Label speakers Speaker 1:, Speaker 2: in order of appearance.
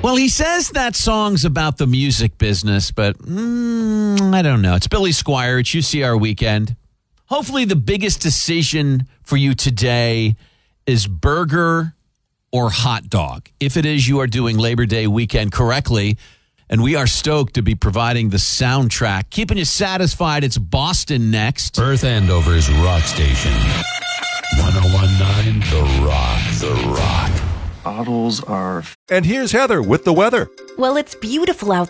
Speaker 1: Well, he says that song's about the music business, but I don't know. It's Billy Squier. It's UCR Weekend. Hopefully the biggest decision for you today is burger or hot dog. If it is, you are doing Labor Day weekend correctly, and we are stoked to be providing the soundtrack. Keeping you satisfied, it's Boston next.
Speaker 2: Earth Andover's Rock Station. 1019 The Rock. The Rock.
Speaker 3: Bottles are...
Speaker 4: And here's Heather with the weather.
Speaker 5: Well, it's beautiful out